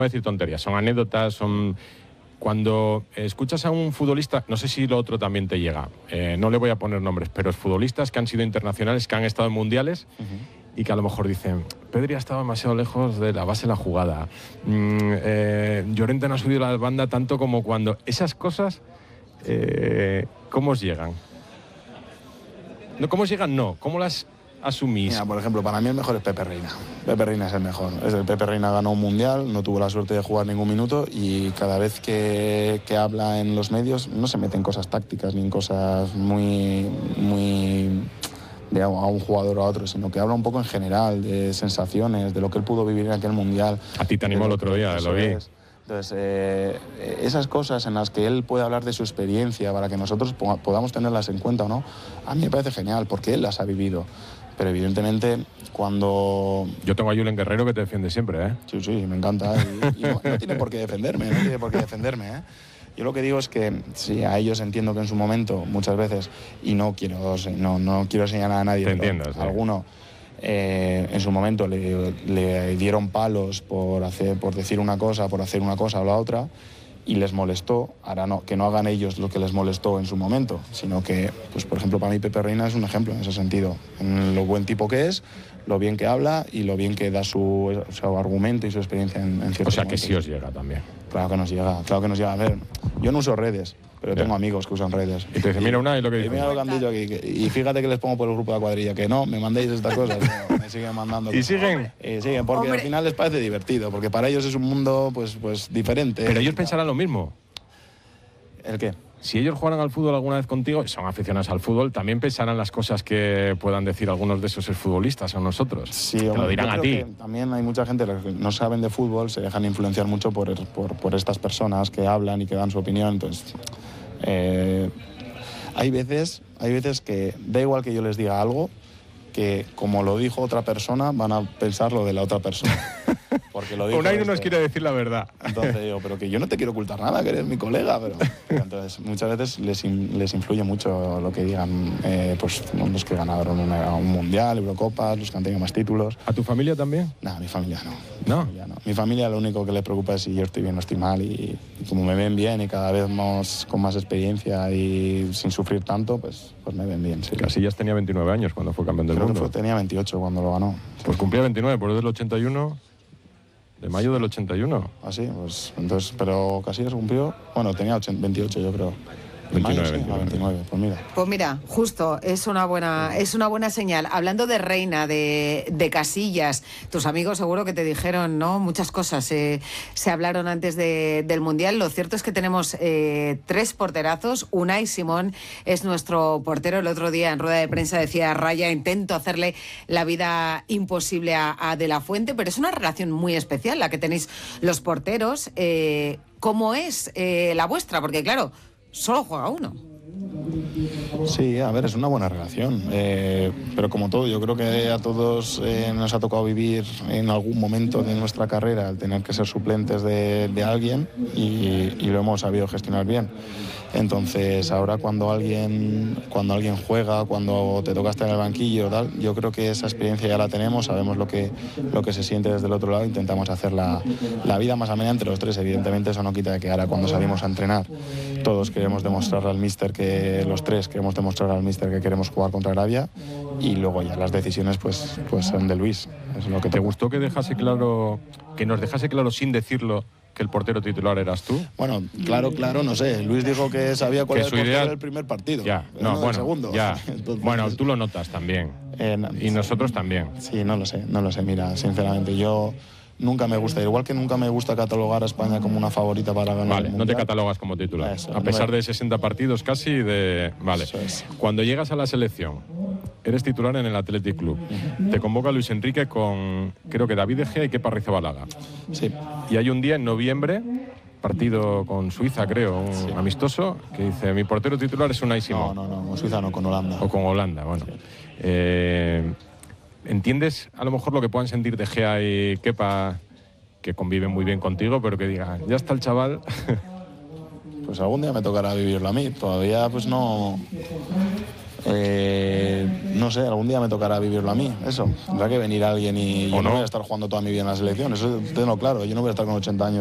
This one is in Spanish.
a decir tonterías, son anécdotas, son... Cuando escuchas a un futbolista, no sé si lo otro también te llega, no le voy a poner nombres, pero futbolistas que han sido internacionales, que han estado en mundiales y que a lo mejor dicen, Pedri ha estado demasiado lejos de la base de la jugada, Llorente no ha subido la banda tanto como cuando... Esas cosas, ¿cómo os llegan? No, ¿cómo os llegan? No, ¿cómo las asumís? Mira, por ejemplo, para mí el mejor es Pepe Reina. Pepe Reina es el mejor. Pepe Reina ganó un mundial, no tuvo la suerte de jugar ningún minuto y cada vez que habla en los medios no se mete en cosas tácticas ni en cosas muy de a un jugador o a otro, sino que habla un poco en general de sensaciones, de lo que él pudo vivir en aquel mundial. A ti te animó el otro día, lo vi. Entonces, esas cosas en las que él puede hablar de su experiencia para que nosotros podamos tenerlas en cuenta o no, a mí me parece genial porque él las ha vivido. Pero evidentemente cuando... Yo tengo a Julen Guerrero que te defiende siempre, ¿eh? Sí, sí, me encanta. Y no tiene por qué defenderme, ¿eh? Yo lo que digo es que sí, a ellos entiendo que en su momento, muchas veces, y no quiero señalar a nadie, te entiendo, sí. Alguno en su momento le dieron palos por decir una cosa, por hacer una cosa o la otra, y les molestó. Ahora no, que no hagan ellos lo que les molestó en su momento, sino que, pues por ejemplo, para mí Pepe Reina es un ejemplo en ese sentido, en lo buen tipo que es, lo bien que habla y lo bien que da su argumento y su experiencia en ciertos O sea, momentos. que sí os llega también. Claro que nos llega. A ver, yo no uso redes, pero tengo amigos que usan redes. Y te dicen, mira una y lo que dice. Mira lo que han dicho aquí. Y fíjate que les pongo por el grupo de la cuadrilla, que no, me mandéis estas cosas. No, me siguen mandando. ¿Y siguen? Siguen, porque al final les parece divertido, porque para ellos es un mundo pues diferente. Pero ellos pensarán lo mismo. ¿El qué? Si ellos jugaran al fútbol alguna vez contigo, son aficionados al fútbol, también pensarán las cosas que puedan decir algunos de esos futbolistas o nosotros. Sí, te lo dirán a ti. También hay mucha gente que no saben de fútbol, se dejan influenciar mucho por estas personas que hablan y que dan su opinión. Entonces, hay veces que da igual que yo les diga algo, que como lo dijo otra persona, van a pensar lo de la otra persona. Porque lo dijo Unai no nos quiere decir la verdad. Entonces digo, pero que yo no te quiero ocultar nada, que eres mi colega. Pero entonces muchas veces les influye mucho lo que digan pues los que ganaron un mundial, Eurocopas, los que han tenido más títulos. ¿A tu familia también? No, mi familia no. ¿No? Mi familia lo único que le preocupa es si yo estoy bien o estoy mal, y como me ven bien y cada vez con más experiencia y sin sufrir tanto, pues me ven bien. Sí. Casillas tenía 29 años cuando fue campeón del mundo. Creo que tenía 28 cuando lo ganó. Pues cumplía 29, por del 81... De mayo del 81. Ah, sí, pues entonces, pero Casillas cumplió, bueno, tenía 28 yo creo. 29, Pues mira, justo, es una buena señal. Hablando de Reina, de Casillas, tus amigos seguro que te dijeron, ¿no? Muchas cosas se hablaron antes del Mundial. Lo cierto es que tenemos 3 porterazos. Unai Simón es nuestro portero. El otro día en rueda de prensa decía Raya, intento hacerle la vida imposible a De La Fuente, pero es una relación muy especial la que tenéis los porteros. ¿Cómo es la vuestra? Porque claro, solo juega uno. Sí, a ver, es una buena relación, pero como todo, yo creo que a todos nos ha tocado vivir en algún momento de nuestra carrera el tener que ser suplentes de alguien y lo hemos sabido gestionar bien. Entonces ahora cuando alguien juega, cuando te toca estar en el banquillo, tal, yo creo que esa experiencia ya la tenemos, sabemos lo que se siente desde el otro lado, intentamos hacer la vida más amena entre los tres. Evidentemente eso no quita de que ahora cuando salimos a entrenar todos queremos demostrarle al míster los tres queremos demostrarle al míster que queremos jugar contra Arabia, y luego ya las decisiones pues son de Luis. Es lo que ¿Te gustó que nos dejase claro sin decirlo que el portero titular eras tú? Bueno, claro, no sé. Luis dijo que sabía cuál era el primer partido. Ya, el segundo. Ya. Entonces, bueno, tú lo notas también. Y nosotros también. Sí, no lo sé. Mira, sinceramente, yo nunca me gusta, igual que nunca me gusta catalogar a España como una favorita para ganar. Vale, no te catalogas como titular. Eso, a pesar de 60 partidos casi Vale. Cuando llegas a la selección, eres titular en el Athletic Club. Te convoca Luis Enrique con, creo que David De Gea y Kepa Arrizabalaga. Sí. Y hay un día en noviembre, partido con Suiza, creo, un amistoso, que dice, mi portero titular es Unai Simón. No, con Suiza no, con Holanda. O con Holanda, bueno. Sí. ¿Entiendes a lo mejor lo que puedan sentir De Gea y Kepa, que conviven muy bien contigo, pero que digan, ya está el chaval? Pues algún día me tocará vivirlo a mí. Todavía pues no No sé, algún día me tocará vivirlo a mí, eso. Tendrá que venir alguien y yo no voy a estar jugando toda mi vida en la selección, eso tengo claro. Yo no voy a estar con 80 años